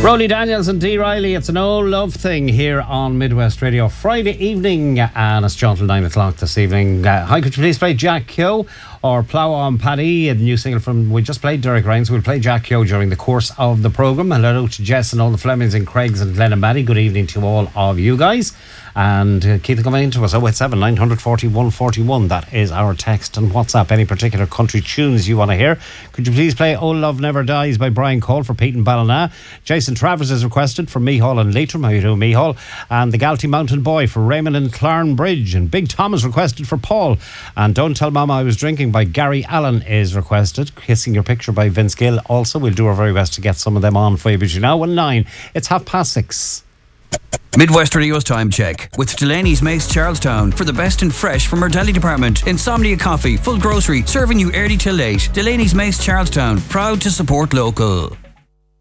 Rolly Daniels and Dee Riley, it's an old love thing here on Midwest Radio. Friday evening, and it's John till 9 o'clock this evening. Hi, could you please play Jack Keogh or Plough on Paddy, a new single from, we just played Derek Ryan, so we'll play Jack Keogh during the course of the programme. Hello to Jess and all the Flemings and Craigs and Glenn and Maddie. Good evening to all of you guys. And keep it coming into us. 087 940 141. That is our text and WhatsApp. Any particular country tunes you want to hear. Could you please play Old Love Never Dies by Brian Cole for Pete and Ballina. Jason Travers is requested for Mihal and Leitrim. How you doing, Mihal? And the Galtee Mountain Boy for Raymond and Clarn Bridge. And Big Tom is requested for Paul. And Don't Tell Mama I Was Drinking by Gary Allen is requested. Kissing Your Picture by Vince Gill also. We'll do our very best to get some of them on for you. But you now 9. It's 6:30. Midwest Radio's time check with Delaney's Mace Charlestown for the best in fresh from our deli department. Insomnia Coffee, full grocery, serving you early till late. Delaney's Mace Charlestown, proud to support local.